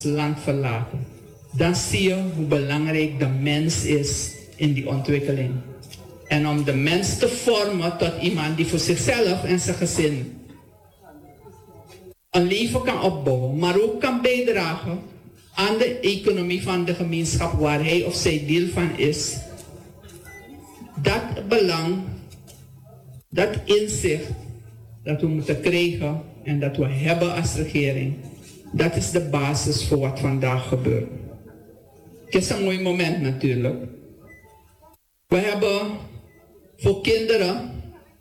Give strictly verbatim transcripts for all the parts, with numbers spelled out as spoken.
land verlaten, dan zie je hoe belangrijk de mens is in die ontwikkeling. En om de mens te vormen tot iemand die voor zichzelf en zijn gezin een leven kan opbouwen, maar ook kan bijdragen aan de economie van de gemeenschap waar hij of zij deel van is. Dat belang, dat inzicht dat we moeten krijgen en dat we hebben als regering, dat is de basis voor wat vandaag gebeurt. Het is een mooi moment natuurlijk. We hebben voor kinderen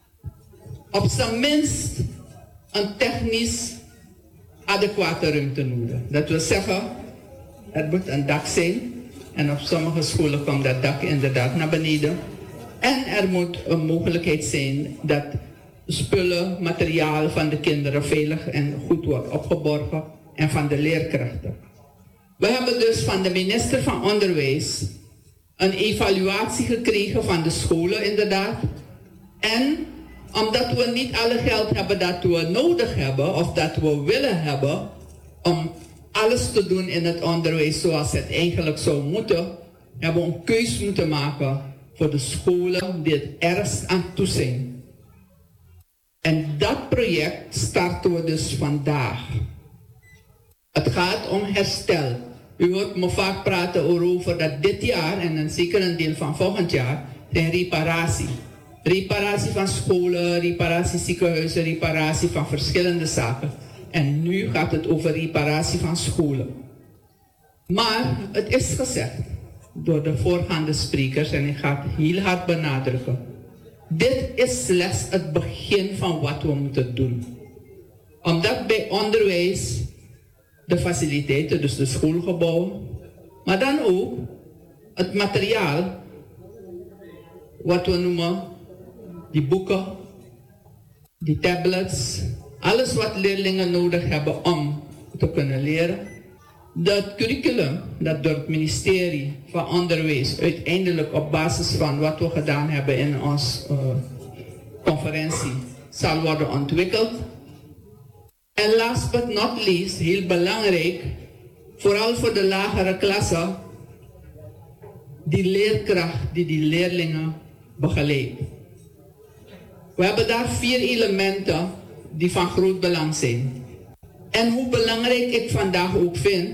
op zijn minst een technisch adequate ruimte nodig. Dat wil zeggen, er moet een dak zijn en op sommige scholen komt dat dak inderdaad naar beneden. En er moet een mogelijkheid zijn dat spullen, materiaal van de kinderen veilig en goed wordt opgeborgen en van de leerkrachten. We hebben dus van de minister van Onderwijs een evaluatie gekregen van de scholen inderdaad. En omdat we niet alle geld hebben dat we nodig hebben of dat we willen hebben om alles te doen in het onderwijs zoals het eigenlijk zou moeten, hebben we een keus moeten maken voor de scholen die het ergst aan toe zijn. En dat project starten we dus vandaag. Het gaat om herstel. U hoort me vaak praten over dat dit jaar en dan zeker een deel van volgend jaar zijn reparatie. Reparatie van scholen, reparatie ziekenhuizen, reparatie van verschillende zaken. En nu gaat het over reparatie van scholen. Maar het is gezegd door de voorgaande sprekers en ik ga het heel hard benadrukken. Dit is slechts het begin van wat we moeten doen. Omdat bij onderwijs de faciliteiten, dus de schoolgebouwen, maar dan ook het materiaal, wat we noemen, die boeken, die tablets, alles wat leerlingen nodig hebben om te kunnen leren. Dat curriculum dat door het ministerie van Onderwijs uiteindelijk op basis van wat we gedaan hebben in onze uh, conferentie zal worden ontwikkeld. En last but not least, heel belangrijk, vooral voor de lagere klassen, die leerkracht die die leerlingen begeleidt. We hebben daar vier elementen die van groot belang zijn. En hoe belangrijk ik vandaag ook vind,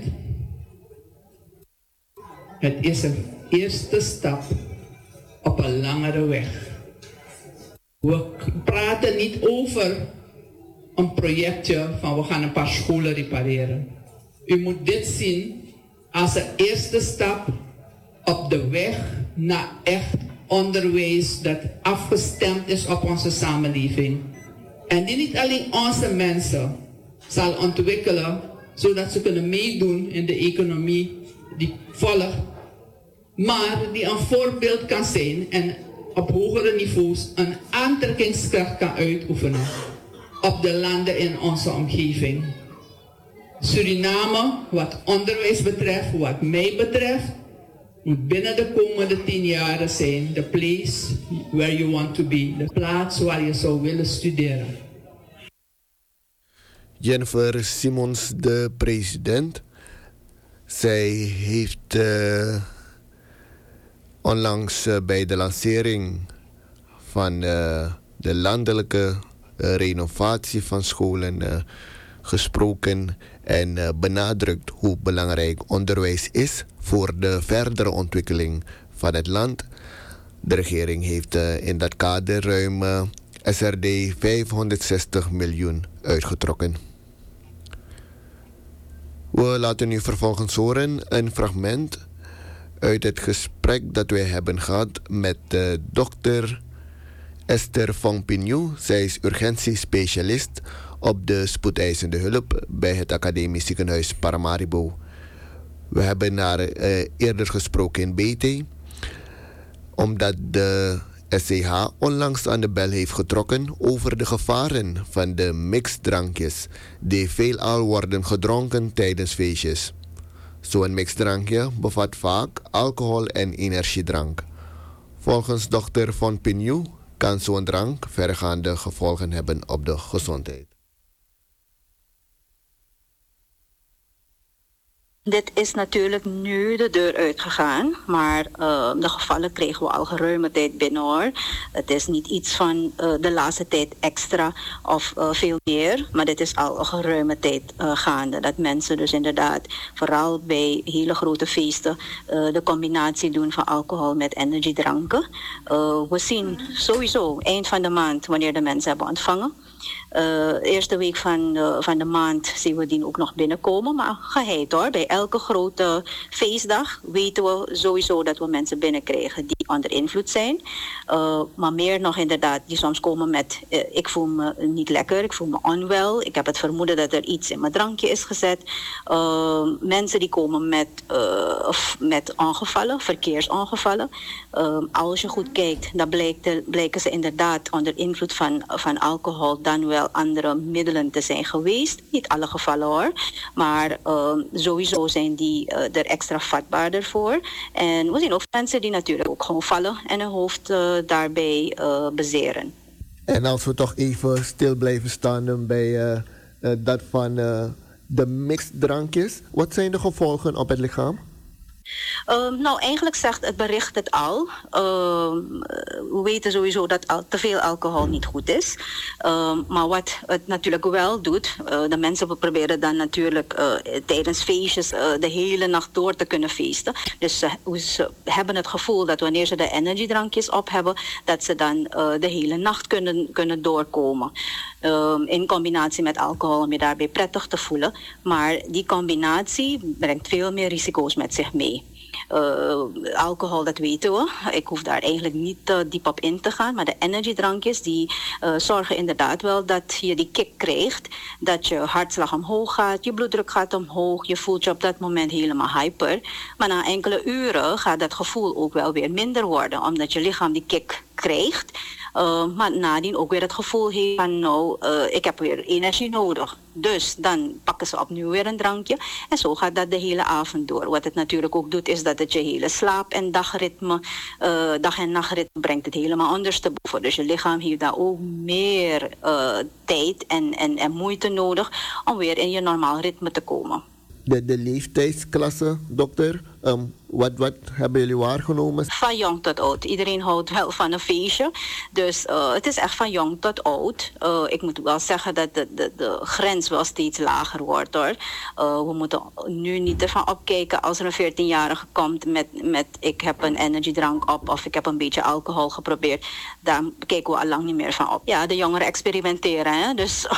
het is een eerste stap op een langere weg. We praten niet over een projectje van we gaan een paar scholen repareren. U moet dit zien als een eerste stap op de weg naar echt onderwijs dat afgestemd is op onze samenleving. En die niet alleen onze mensen zal ontwikkelen, zodat ze kunnen meedoen in de economie die volgt, maar die een voorbeeld kan zijn en op hogere niveaus een aantrekkingskracht kan uitoefenen op de landen in onze omgeving. Suriname, wat onderwijs betreft, wat mij betreft, moet binnen de komende tien jaren zijn the place where you want to be, de plaats waar je zou willen studeren. Jennifer Simons, de president. Zij heeft uh, onlangs uh, bij de lancering van uh, de landelijke uh, renovatie van scholen uh, gesproken en uh, benadrukt hoe belangrijk onderwijs is voor de verdere ontwikkeling van het land. De regering heeft uh, in dat kader ruim uh, S R D vijfhonderdzestig miljoen uitgetrokken. We laten u vervolgens horen een fragment uit het gesprek dat wij hebben gehad met uh, dokter Esther van Pignou. Zij is urgentiespecialist op de spoedeisende hulp bij het Academisch Ziekenhuis Paramaribo. We hebben haar uh, eerder gesproken in B T, omdat de S C H onlangs aan de bel heeft getrokken over de gevaren van de mixdrankjes die veelal worden gedronken tijdens feestjes. Zo'n mixdrankje bevat vaak alcohol en energiedrank. Volgens dokter Van Pignou kan zo'n drank verregaande gevolgen hebben op de gezondheid. Dit is natuurlijk nu de deur uitgegaan, maar uh, de gevallen kregen we al geruime tijd binnen hoor. Het is niet iets van uh, de laatste tijd extra of uh, veel meer, maar dit is al een geruime tijd uh, gaande. Dat mensen dus inderdaad, vooral bij hele grote feesten, uh, de combinatie doen van alcohol met energiedranken. Uh, we zien sowieso eind van de maand wanneer de mensen hebben ontvangen. Uh, eerste week van, uh, van de maand zien we die ook nog binnenkomen. Maar geheid hoor, bij elke grote feestdag weten we sowieso dat we mensen binnenkrijgen die onder invloed zijn. Uh, maar meer nog inderdaad, die soms komen met uh, ik voel me niet lekker, ik voel me onwel. Ik heb het vermoeden dat er iets in mijn drankje is gezet. Uh, mensen die komen met, uh, met ongevallen, verkeersongevallen. Uh, als je goed kijkt, dan blijkt, blijken ze inderdaad onder invloed van, van alcohol dan wel andere middelen te zijn geweest. Niet alle gevallen hoor. Maar uh, sowieso zijn die uh, er extra vatbaarder voor. En we zien ook mensen die natuurlijk ook gewoon vallen en hun hoofd uh, daarbij uh, bezeren. En als we toch even stil blijven staan bij uh, uh, dat van uh, de mixed drankjes. Wat zijn de gevolgen op het lichaam? Uh, nou, eigenlijk zegt het bericht het al. Uh, we weten sowieso dat al, te veel alcohol niet goed is. Uh, maar wat het natuurlijk wel doet, uh, de mensen proberen dan natuurlijk uh, tijdens feestjes uh, de hele nacht door te kunnen feesten. Dus uh, ze hebben het gevoel dat wanneer ze de energiedrankjes op hebben, dat ze dan uh, de hele nacht kunnen, kunnen doorkomen. Uh, in combinatie met alcohol om je daarbij prettig te voelen. Maar die combinatie brengt veel meer risico's met zich mee. Uh, alcohol, dat weten we. Ik hoef daar eigenlijk niet uh, diep op in te gaan. Maar de energiedrankjes die uh, zorgen inderdaad wel dat je die kick krijgt. Dat je hartslag omhoog gaat, je bloeddruk gaat omhoog. Je voelt je op dat moment helemaal hyper. Maar na enkele uren gaat dat gevoel ook wel weer minder worden. Omdat je lichaam die kick krijgt. Uh, maar nadien ook weer het gevoel heeft van nou, uh, ik heb weer energie nodig. Dus dan pakken ze opnieuw weer een drankje. En zo gaat dat de hele avond door. Wat het natuurlijk ook doet is dat het je hele slaap- en dagritme, uh, dag- en nachtritme brengt het helemaal ondersteboven. Dus je lichaam heeft daar ook meer uh, tijd en, en, en moeite nodig om weer in je normaal ritme te komen. De, de leeftijdsklasse, dokter, um, wat, wat hebben jullie waargenomen? Van jong tot oud. Iedereen houdt wel van een feestje. Dus uh, het is echt van jong tot oud. Uh, ik moet wel zeggen dat de, de, de grens wel steeds lager wordt hoor. Uh, we moeten nu niet ervan opkijken als er een veertienjarige komt met, met ik heb een energiedrank op of ik heb een beetje alcohol geprobeerd. Daar kijken we al lang niet meer van op. Ja, de jongeren experimenteren. Hè? Dus,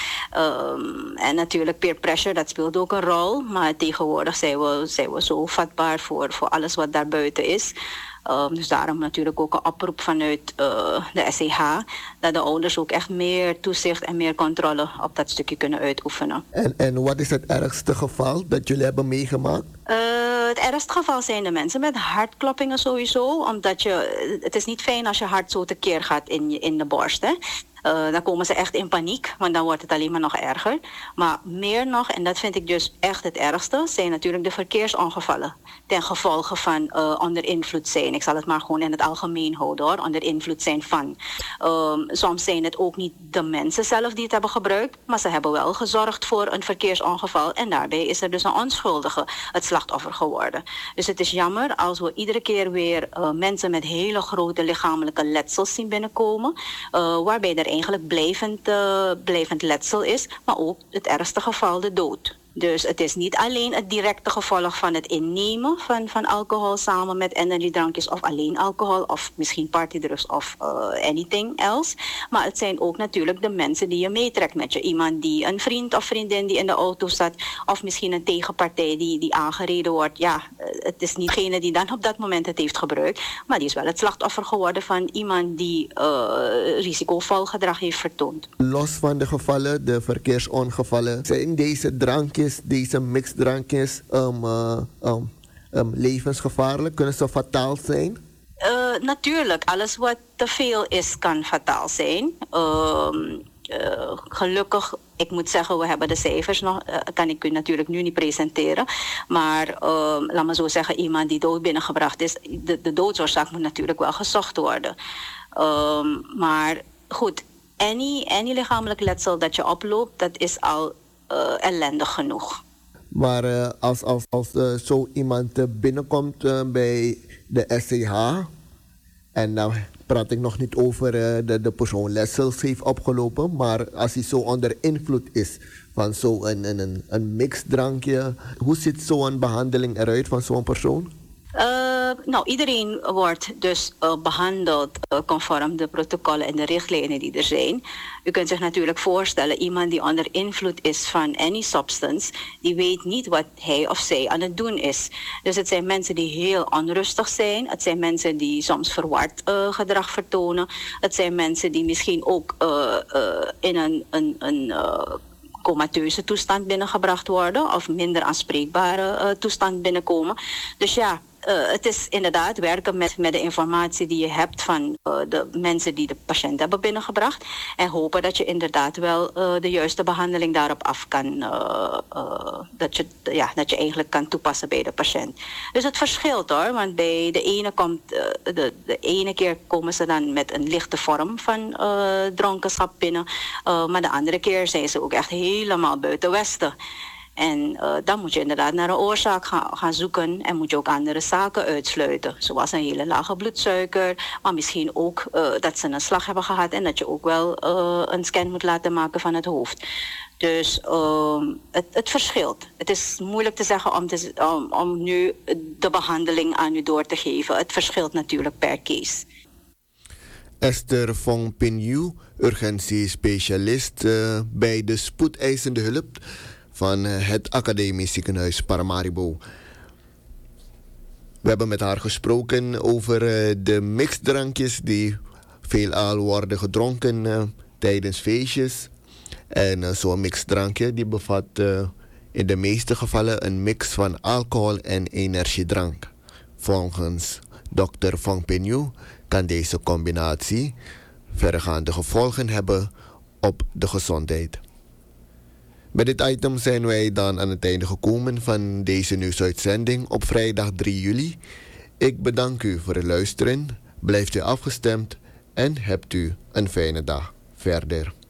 um, en natuurlijk peer pressure, dat speelt ook een rol. Maar tegenwoordig zijn we, zijn we zo vatbaar voor, voor alles wat daarbuiten is. Um, dus daarom natuurlijk ook een oproep vanuit uh, de S C H... dat de ouders ook echt meer toezicht en meer controle op dat stukje kunnen uitoefenen. En, en wat is het ergste geval dat jullie hebben meegemaakt? Uh, het ergste geval zijn de mensen met hartkloppingen sowieso. Omdat je, het is niet fijn als je hart zo tekeer gaat in, je, in de borst. Hè? Uh, dan komen ze echt in paniek, want dan wordt het alleen maar nog erger. Maar meer nog, en dat vind ik dus echt het ergste, zijn natuurlijk de verkeersongevallen. Ten gevolge van uh, onder invloed zijn. Ik zal het maar gewoon in het algemeen houden hoor, onder invloed zijn van. Um, soms zijn het ook niet de mensen zelf die het hebben gebruikt, maar ze hebben wel gezorgd voor een verkeersongeval. En daarbij is er dus een onschuldige het slachtoffer geworden. Dus het is jammer als we iedere keer weer uh, mensen met hele grote lichamelijke letsels zien binnenkomen. Uh, waarbij er eigenlijk blijvend, uh, blijvend letsel is, maar ook het ergste geval de dood. Dus het is niet alleen het directe gevolg van het innemen van, van alcohol samen met energiedrankjes of alleen alcohol of misschien partydrugs of uh, anything else. Maar het zijn ook natuurlijk de mensen die je meetrekt met je. Iemand die een vriend of vriendin die in de auto zat of misschien een tegenpartij die, die aangereden wordt. Ja, het is niet degene die dan op dat moment het heeft gebruikt, maar die is wel het slachtoffer geworden van iemand die uh, risicovol gedrag heeft vertoond. Los van de gevallen, de verkeersongevallen, zijn deze drankjes, deze mixdrankjes um, uh, um, um, levensgevaarlijk? Kunnen ze fataal zijn? Uh, natuurlijk, alles wat te veel is kan fataal zijn. Uh, uh, gelukkig, ik moet zeggen, we hebben de cijfers nog, uh, kan ik u natuurlijk nu niet presenteren. Maar uh, laat me zo zeggen, iemand die dood binnengebracht is, de, de doodsoorzaak moet natuurlijk wel gezocht worden. Uh, maar goed, any, any lichamelijk letsel dat je oploopt, dat is al Uh, ellendig genoeg. Maar uh, als, als, als uh, zo iemand uh, binnenkomt uh, bij de S C H, en dan praat ik nog niet over uh, de, de persoon letsels heeft opgelopen, maar als hij zo onder invloed is van zo'n een, een, een, een mixdrankje, hoe ziet zo'n behandeling eruit van zo'n persoon? Uh, nou, iedereen wordt dus uh, behandeld uh, conform de protocollen en de richtlijnen die er zijn. U kunt zich natuurlijk voorstellen, iemand die onder invloed is van any substance, die weet niet wat hij of zij aan het doen is. Dus het zijn mensen die heel onrustig zijn. Het zijn mensen die soms verward uh, gedrag vertonen. Het zijn mensen die misschien ook uh, uh, in een... een, een uh, comateuze toestand binnengebracht worden of minder aanspreekbare uh, toestand binnenkomen. Dus ja, uh, het is inderdaad werken met, met de informatie die je hebt van uh, de mensen die de patiënt hebben binnengebracht en hopen dat je inderdaad wel uh, de juiste behandeling daarop af kan, uh, uh, dat, je, ja, dat je eigenlijk kan toepassen bij de patiënt. Dus het verschilt hoor, want bij de ene, komt, uh, de, de ene keer komen ze dan met een lichte vorm van uh, dronkenschap binnen, uh, maar de andere keer zijn ze ook echt helemaal buiten Westen. En uh, dan moet je inderdaad naar een oorzaak gaan, gaan zoeken en moet je ook andere zaken uitsluiten. Zoals een hele lage bloedsuiker, maar misschien ook uh, dat ze een slag hebben gehad en dat je ook wel uh, een scan moet laten maken van het hoofd. Dus uh, het, het verschilt. Het is moeilijk te zeggen om, te, om, om nu de behandeling aan u door te geven. Het verschilt natuurlijk per case. Esther Fong Pinyu, urgentiespecialist uh, bij de spoedeisende hulp van het Academisch Ziekenhuis Paramaribo. We hebben met haar gesproken over uh, de mixdrankjes die veelal worden gedronken uh, tijdens feestjes. En uh, zo'n mixdrankje die bevat uh, in de meeste gevallen een mix van alcohol en energiedrank. Volgens dokter Fong Pinyu kan deze combinatie verregaande gevolgen hebben op de gezondheid. Bij dit item zijn wij dan aan het einde gekomen van deze nieuwsuitzending op vrijdag drie juli. Ik bedank u voor het luisteren, blijft u afgestemd en hebt u een fijne dag verder.